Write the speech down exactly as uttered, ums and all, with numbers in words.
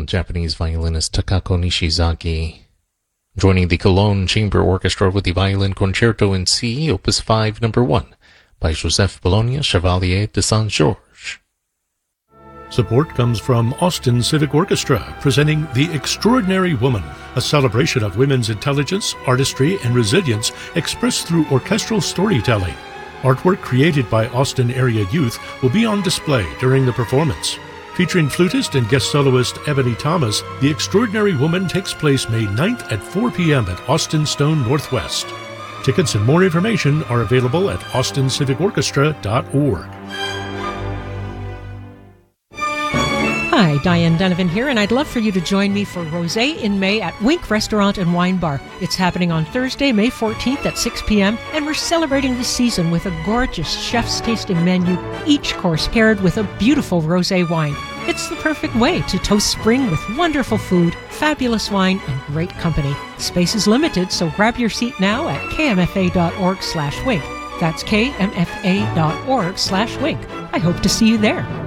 from Japanese violinist Takako Nishizaki. Joining the Cologne Chamber Orchestra with the Violin Concerto in C, Opus five, Number one, by Joseph Bologna, Chevalier de Saint-Georges. Support comes from Austin Civic Orchestra, presenting The Extraordinary Woman, a celebration of women's intelligence, artistry, and resilience expressed through orchestral storytelling. Artwork created by Austin area youth will be on display during the performance. Featuring flutist and guest soloist Ebony Thomas, The Extraordinary Woman takes place May ninth at four p.m. at Austin Stone Northwest. Tickets and more information are available at austin civic orchestra dot org. Hi, Diane Donovan here, and I'd love for you to join me for Rosé in May at Wink Restaurant and Wine Bar. It's happening on Thursday, May fourteenth at six p.m., and we're celebrating the season with a gorgeous chef's tasting menu, each course paired with a beautiful rosé wine. It's the perfect way to toast spring with wonderful food, fabulous wine, and great company. Space is limited, so grab your seat now at kmfa.org slash wink. That's kmfa.org slash wink. I hope to see you there.